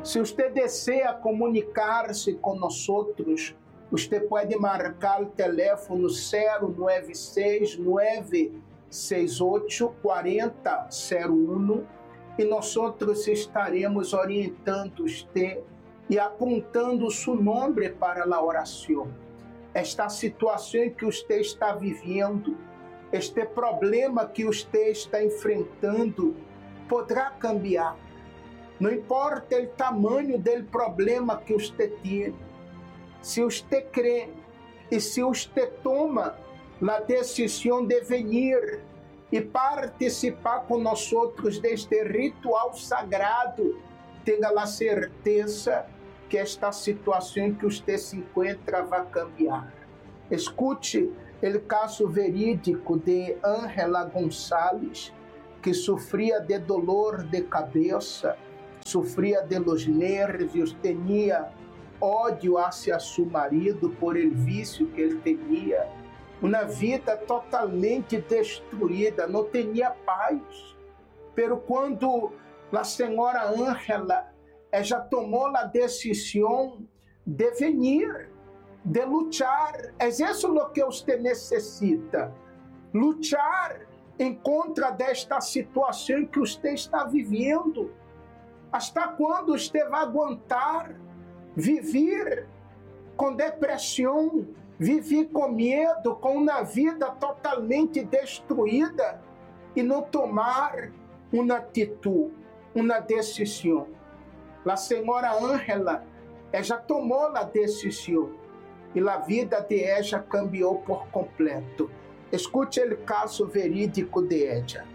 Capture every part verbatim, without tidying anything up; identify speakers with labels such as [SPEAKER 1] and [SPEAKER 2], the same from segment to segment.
[SPEAKER 1] Se usted desea comunicar-se com nós, você pode marcar o teléfono zero nove seis nove seis oito quatro zero zero um e nós estaremos orientando você e apontando seu nome para a oração. Esta situação que você está vivendo, este problema que você está enfrentando, poderá cambiar. Não importa o tamanho do problema que você tem, se você crê e se você toma a decisão de vir e participar com nós deste ritual sagrado, tenha a certeza que esta situação que você se encontra vai cambiar. Escute o caso verídico de Ángela Gonçalves, que sofria de dolor de cabeça, sofria de los nervios, tinha ódio hacia seu marido por el vício que ele tinha, uma vida totalmente destruída, não tinha paz. Pero quando a senhora Ángela já tomou a decisão de vir, de lutar, é isso o que você necessita, lutar em contra desta situação que você está vivendo. Hasta quando você vai aguentar viver com depressão, viver com medo, com uma vida totalmente destruída e não tomar uma atitude, uma decisão? A senhora Ángela já tomou a decisão e a vida de ela cambiou por completo. Escute o caso verídico de ella.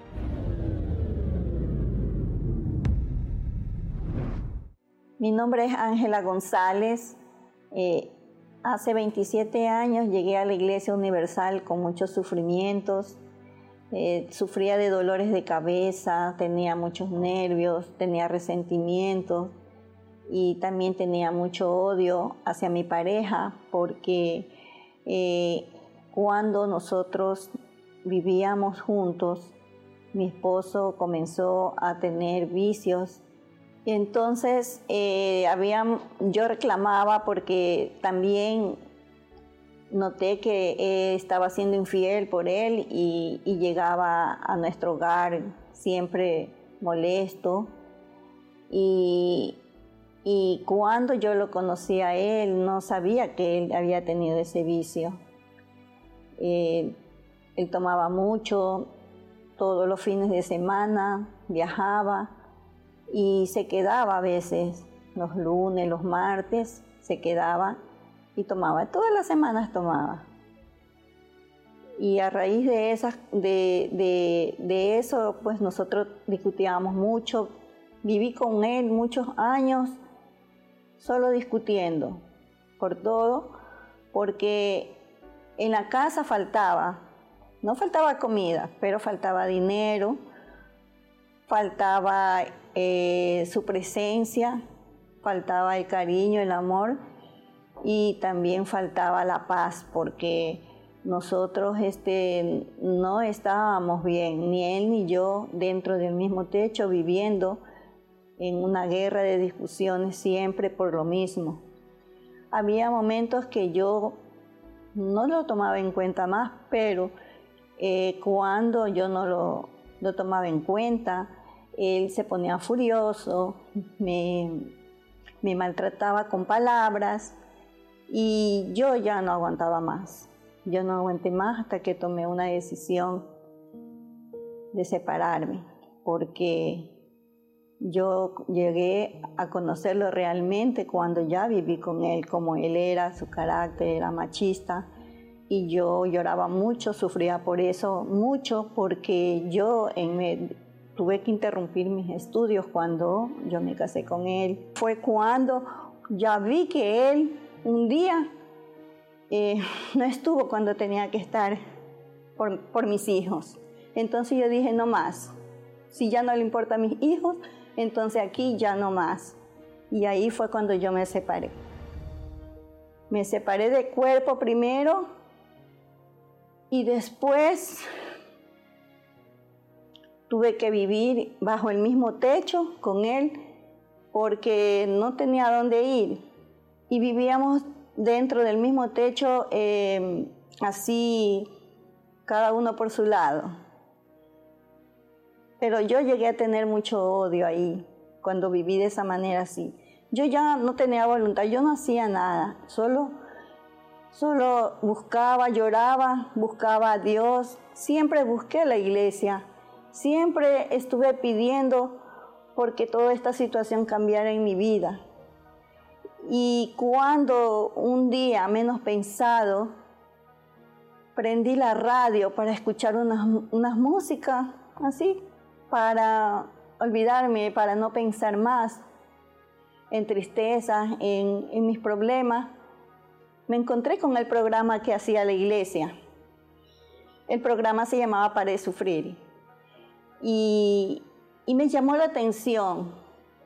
[SPEAKER 2] Mi nombre es Ángela González. Eh, hace veintisiete años llegué a la Iglesia Universal con muchos sufrimientos. Eh, sufría de dolores de cabeza, tenía muchos nervios, tenía resentimientos y también tenía mucho odio hacia mi pareja porque eh, cuando nosotros vivíamos juntos, mi esposo comenzó a tener vicios. Entonces, eh, había, yo reclamaba porque también noté que eh, estaba siendo infiel por él y, y llegaba a nuestro hogar siempre molesto. Y, y cuando yo lo conocí a él, no sabía que él había tenido ese vicio. Eh, él tomaba mucho, todos los fines de semana viajaba. Y se quedaba a veces, los lunes, los martes, se quedaba y tomaba, todas las semanas tomaba. Y a raíz de, esas, de, de, de eso, pues nosotros discutíamos mucho. Viví con él muchos años solo discutiendo por todo, porque en la casa faltaba, no faltaba comida, pero faltaba dinero, faltaba eh, su presencia, faltaba el cariño, el amor y también faltaba la paz porque nosotros este, no estábamos bien, ni él ni yo dentro del mismo techo viviendo en una guerra de discusiones siempre por lo mismo. Había momentos que yo no lo tomaba en cuenta más, pero eh, cuando yo no lo, lo tomaba en cuenta, él se ponía furioso, me, me maltrataba con palabras y yo ya no aguantaba más. Yo no aguanté más hasta que tomé una decisión de separarme, porque yo llegué a conocerlo realmente cuando ya viví con él, como él era, su carácter era machista, y yo lloraba mucho, sufría por eso mucho, porque yo en me, tuve que interrumpir mis estudios cuando yo me casé con él. Fue cuando ya vi que él un día eh, no estuvo cuando tenía que estar por, por mis hijos. Entonces yo dije, no más, si ya no le importa a mis hijos, entonces aquí ya no más. Y ahí fue cuando yo me separé. Me separé de cuerpo primero y después tuve que vivir bajo el mismo techo con él porque no tenía dónde ir y vivíamos dentro del mismo techo, eh, así cada uno por su lado. Pero yo llegué a tener mucho odio ahí, cuando viví de esa manera así. Yo ya no tenía voluntad, yo no hacía nada, solo, solo buscaba, lloraba, buscaba a Dios, siempre busqué la iglesia, siempre estuve pidiendo porque toda esta situación cambiara en mi vida. Y cuando un día, menos pensado, prendí la radio para escuchar unas, unas músicas así, para olvidarme, para no pensar más en tristezas, en, en mis problemas, me encontré con el programa que hacía la iglesia. El programa se llamaba Pare de Sufrir. Y, y me llamó la atención